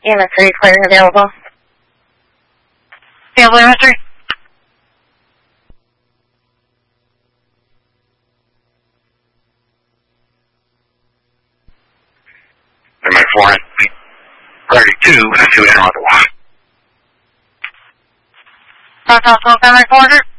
EMS 3 clear available. Available EMS 3. EMS 4, 32, and 2 enter on the line. Cross hospital, family 400.